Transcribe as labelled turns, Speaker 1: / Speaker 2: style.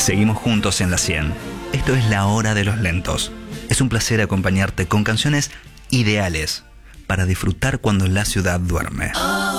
Speaker 1: Seguimos juntos en la 100. Esto es La Hora de los Lentos. Es un placer acompañarte con canciones ideales para disfrutar cuando la ciudad duerme.